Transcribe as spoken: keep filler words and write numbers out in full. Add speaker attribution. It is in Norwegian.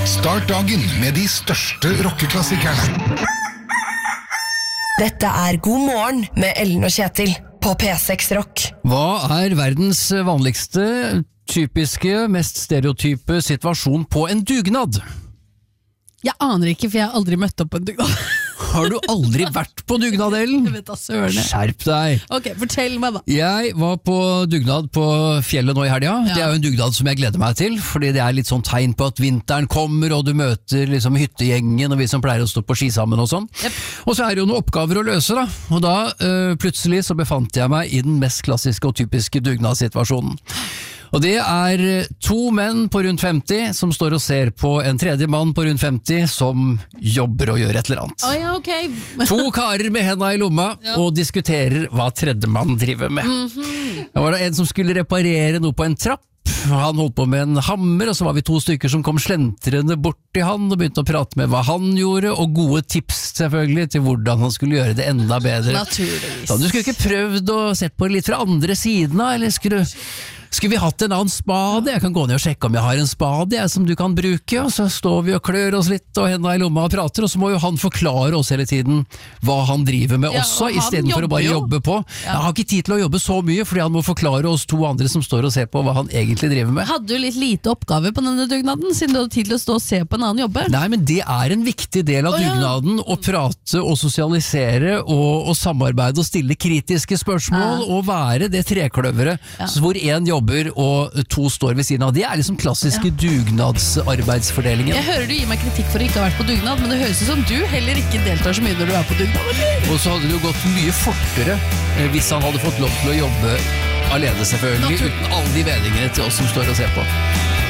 Speaker 1: Start dagen med de største rockeklassikerne.
Speaker 2: Dette er God morgen med Ellen og Kjetil på P seks Rock.
Speaker 3: Hva er verdens vanligste, typiske, mest stereotype situasjon på en dugnad?
Speaker 4: Jeg aner ikke, for jeg har aldri møtt opp på en dugnad.
Speaker 3: Har du aldri vært på dugnad, Ellen?
Speaker 4: Jeg vet da, sørene.
Speaker 3: Skjerp deg.
Speaker 4: Ok, fortell meg da.
Speaker 3: Jeg var på dugnad på fjellet nå i helga.
Speaker 4: Ja.
Speaker 3: Det er jo en dugnad som jeg gleder meg til, fordi det er litt sånn tegn på at vinteren kommer, og du møter liksom hyttegjengen, og vi som pleier å stå på ski sammen og sånn.
Speaker 4: Yep.
Speaker 3: Og så er det jo noen oppgaver å løse da, og da øh, plutselig så befant jeg meg i den mest klassiske og typiske dugnadsituasjonen. Og det er to menn på rundt femti som står og ser på en tredje mann på rundt femti som jobber og gjør et eller annet.
Speaker 4: Å ja, ok.
Speaker 3: To karer med hendene i lomma
Speaker 4: Ja.
Speaker 3: og diskuterer hva tredjemann driver med.
Speaker 4: Mhm.
Speaker 3: Det var da en som skulle reparere noe på en trapp. Han holdt på med en hammer, og så var vi to stykker som kom slentrende bort til han og begynte å prate med hva han gjorde, og gode tips selvfølgelig til hvordan han skulle gjøre det enda bedre.
Speaker 4: Naturligvis.
Speaker 3: Så du skulle ikke prøvd å sett på det litt fra andre siden da, eller skulle, skulle vi hatt en annen spade? Jeg kan gå ned og sjekke om jeg har en spade jeg, som du kan bruke, og så står vi og klør oss litt og hendene i lomma og prater, og så må jo han forklare oss hele tiden hva han driver med
Speaker 4: Ja,
Speaker 3: også,
Speaker 4: og
Speaker 3: i stedet for å bare
Speaker 4: jobber jo.
Speaker 3: jobbe på. Jeg har ikke tid til å jobbe så mye, fordi han må forklare oss to andre som står og ser på hva han egentlig driver med.
Speaker 4: Hadde du litt lite oppgave på denne dugnaden, siden du hadde tid til å stå og se på en annen jobbe?
Speaker 3: Nei, men det er en viktig del av
Speaker 4: Å, ja.
Speaker 3: dugnaden, å prate og sosialisere og, og samarbeide og stille kritiske spørsmål,
Speaker 4: Ja.
Speaker 3: og være det trekløveret
Speaker 4: Ja.
Speaker 3: hvor en jobber og to står ved siden av. Det er liksom klassiske dugnadsarbeidsfordelingen.
Speaker 4: Jeg hører du gir meg kritikk for å ikke ha vært på dugnad, men det høres ut som du heller ikke deltar så mye når du er på dugnad, eller?
Speaker 3: Og så hadde det jo gått mye fortere eh, hvis han hadde fått lov til å jobbe alene selvfølgelig,
Speaker 4: Natur-
Speaker 3: uten alle de vedingene til oss som står og ser på.